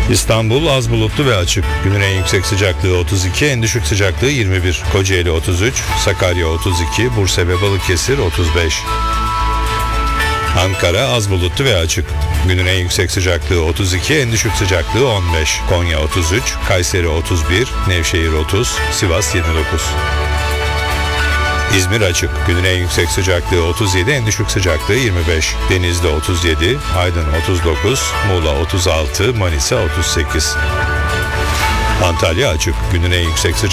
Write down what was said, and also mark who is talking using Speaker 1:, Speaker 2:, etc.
Speaker 1: İstanbul az bulutlu ve açık. Günün en yüksek sıcaklığı 32, en düşük sıcaklığı 21. Kocaeli 33, Sakarya 32, Bursa ve Balıkesir 35. Ankara az bulutlu ve açık. Günün en yüksek sıcaklığı 32, en düşük sıcaklığı 15. Konya 33, Kayseri 31, Nevşehir 30, Sivas 29. İzmir açık. Günün en yüksek sıcaklığı 37, en düşük sıcaklığı 25. Denizli 37, Aydın 39, Muğla 36, Manisa 38. Antalya açık. Günün en yüksek sıcaklığı